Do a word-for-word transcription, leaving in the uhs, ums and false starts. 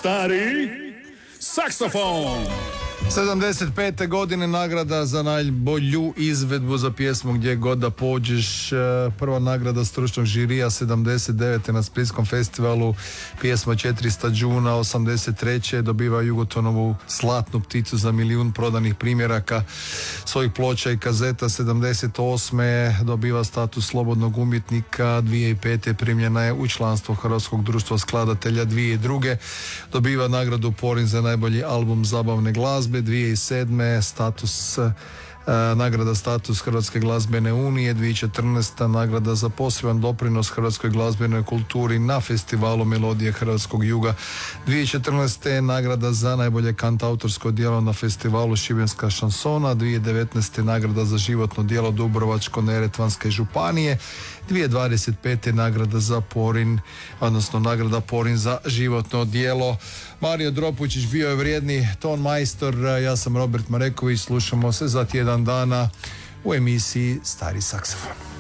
Stari saksofon. sedamdeset pete godine nagrada za najbolju izvedbu za pjesmu Gdje god da pođeš. Prva nagrada stručnog žirija sedamdeset devete na Splitskom festivalu, pjesma četiristo džuna. osamdeset treće dobiva Jugotonovu Zlatnu pticu za milijun prodanih primjeraka svojih ploča i kazeta. sedamdeset osme dobiva status slobodnog umjetnika. dvije tisuće pete primljena je u članstvo Hrvatskog društva skladatelja. dvije tisuće druge dobiva nagradu Porin za najbolji album zabavne glazbe. dvije tisuće sedme status Uh, nagrada status Hrvatske glazbene unije. dvije tisuće četrnaeste nagrada za poseban doprinos hrvatskoj glazbenoj kulturi na festivalu Melodije Hrvatskog juga. dvije tisuće četrnaeste nagrada za najbolje kantautorsko djelo na festivalu Šibenska šansona. dvije tisuće devetnaeste nagrada za životno djelo Dubrovačko-neretvanske županije. dvije tisuće dvadeset pete nagrada za Porin, odnosno nagrada Porin za životno djelo. Mario Dropučić bio je vrijedni ton majstor, ja sam Robert Mareković, slušamo se za tjedan dana u emisiji Stari saksofon.